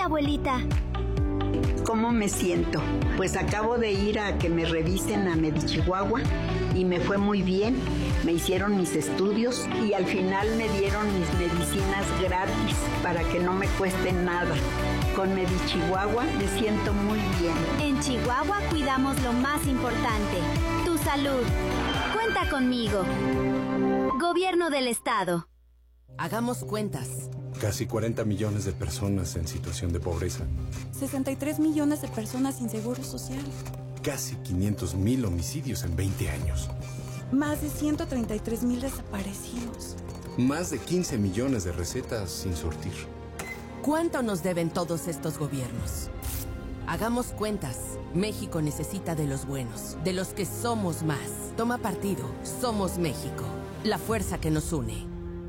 abuelita. ¿Cómo me siento? Pues acabo de ir a que me revisen a Medichihuahua y me fue muy bien. Me hicieron mis estudios y al final me dieron mis medicinas gratis para que no me cuesten nada. Con Medichihuahua me siento muy bien. En Chihuahua cuidamos lo más importante, tu salud. Cuenta conmigo. Gobierno del Estado. Hagamos cuentas. Casi 40 millones de personas en situación de pobreza. 63 millones de personas sin seguro social. Casi 500,000 homicidios en 20 años. Más de 133,000 desaparecidos. Más de 15 millones de recetas sin surtir. ¿Cuánto nos deben todos estos gobiernos? Hagamos cuentas. México necesita de los buenos, de los que somos más. Toma partido. Somos México. La fuerza que nos une.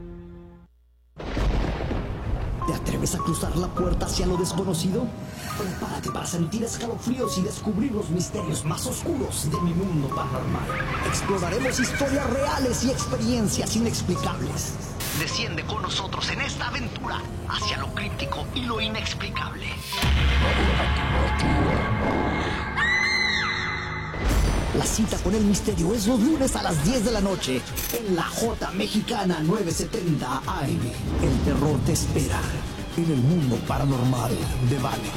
¿Te atreves a cruzar la puerta hacia lo desconocido? Prepárate para sentir escalofríos y descubrir los misterios más oscuros de mi mundo paranormal. Exploraremos historias reales y experiencias inexplicables. Desciende con nosotros en esta aventura hacia lo críptico y lo inexplicable. La cita con el misterio es los lunes a las 10 de la noche en la J Mexicana 970 AM. El terror te espera en el mundo paranormal de Vale.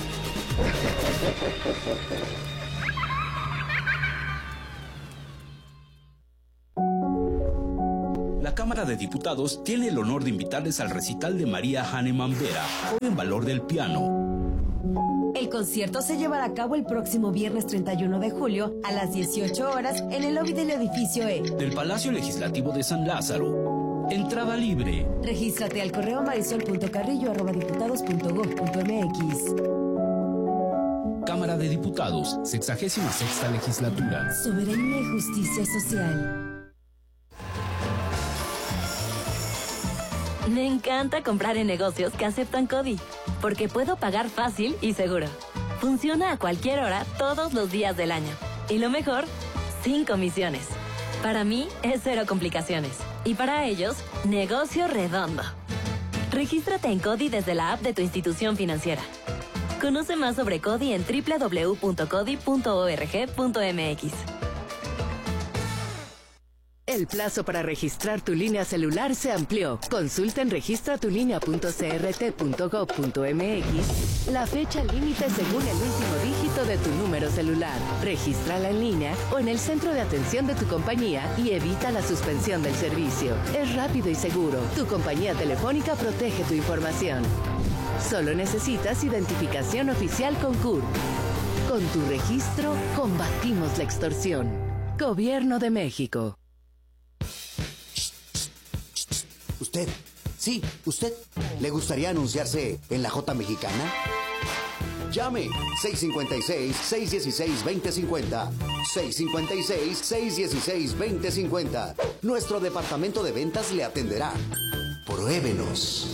La Cámara de Diputados tiene el honor de invitarles al recital de María Hahnemann Vera, joven valor del piano. El concierto se llevará a cabo el próximo viernes 31 de julio a las 18 horas en el lobby del edificio E del Palacio Legislativo de San Lázaro. Entrada libre. Regístrate al correo marisol.carrillo@diputados.gov.mx. Cámara de Diputados, 66ª Legislatura. Soberanía y justicia social. Me encanta comprar en negocios que aceptan CODI, porque puedo pagar fácil y seguro. Funciona a cualquier hora, todos los días del año. Y lo mejor, sin comisiones. Para mí, es cero complicaciones. Y para ellos, negocio redondo. Regístrate en CODI desde la app de tu institución financiera. Conoce más sobre CODI en www.codi.org.mx. El plazo para registrar tu línea celular se amplió. Consulta en registratulinea.crt.gov.mx la fecha límite según el último dígito de tu número celular. Regístrala en línea o en el centro de atención de tu compañía y evita la suspensión del servicio. Es rápido y seguro. Tu compañía telefónica protege tu información. Solo necesitas identificación oficial con CURP. Con tu registro, combatimos la extorsión. Gobierno de México. ¿Usted? Sí, usted. ¿Le gustaría anunciarse en la J Mexicana? Llame 656-616-2050. 656-616-2050. Nuestro departamento de ventas le atenderá. Pruébenos.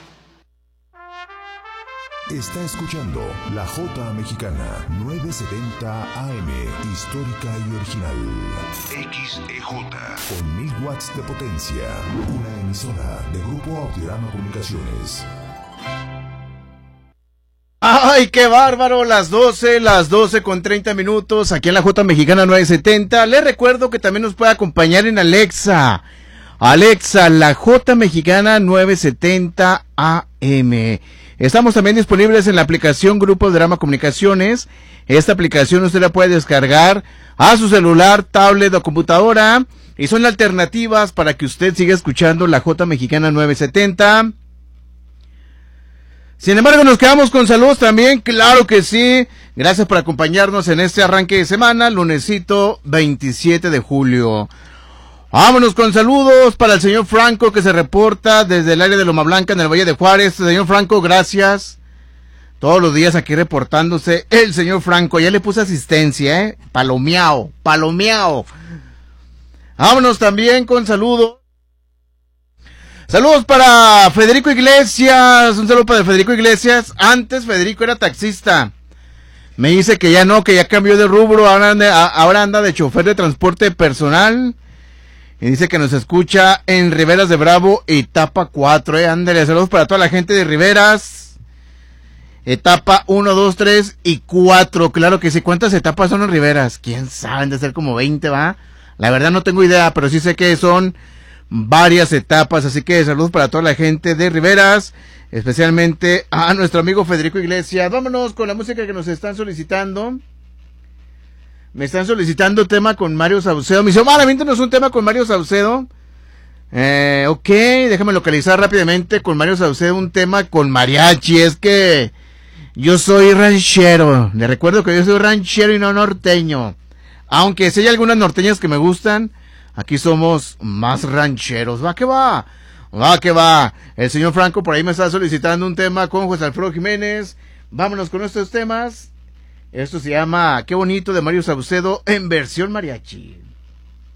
Está escuchando la J Mexicana 970 AM, histórica y original. XEJ con 1000 watts de potencia. Una emisora de Grupo Audiorama Comunicaciones. ¡Ay, qué bárbaro! Las 12 con 30 minutos, aquí en la J Mexicana 970. Les recuerdo que también nos puede acompañar en Alexa. Alexa, la J Mexicana 970 AM. Estamos también disponibles en la aplicación Grupo Audiorama Comunicaciones. Esta aplicación usted la puede descargar a su celular, tablet o computadora. Y son alternativas para que usted siga escuchando la J Mexicana 970. Sin embargo, nos quedamos con saludos también, claro que sí. Gracias por acompañarnos en este arranque de semana, lunesito 27 de julio. Vámonos con saludos para el señor Franco, que se reporta desde el área de Loma Blanca en el Valle de Juárez. Señor Franco, gracias. Todos los días aquí reportándose el señor Franco. Ya le puse asistencia, palomeao. Vámonos también con saludos. Saludos para Federico Iglesias. Un saludo para Federico Iglesias. Antes Federico era taxista. Me dice que ya no, que ya cambió de rubro. Ahora anda de chofer de transporte personal. Y dice que nos escucha en Riberas de Bravo, etapa 4, ándale, saludos para toda la gente de Riberas. etapa 1, 2, 3 y 4. Claro que sí. ¿Cuántas etapas son en Riveras? ¿Quién sabe? De ser como 20, ¿va? La verdad no tengo idea, pero sí sé que son varias etapas. Así que saludos para toda la gente de Riveras, especialmente a nuestro amigo Federico Iglesias. Vámonos con la música que nos están solicitando. Me están solicitando tema con Mario Saucedo. Me dice, Omar, aviéntanos un tema con Mario Saucedo. Ok, déjame localizar rápidamente con Mario Saucedo un tema con mariachi. Es que yo soy ranchero. Le recuerdo que yo soy ranchero y no norteño. Aunque si hay algunas norteñas que me gustan, aquí somos más rancheros. Va que va. Va que va. El señor Franco por ahí me está solicitando un tema con José Alfredo Jiménez. Vámonos con estos temas. Esto se llama Qué bonito de Mario Saucedo en versión mariachi.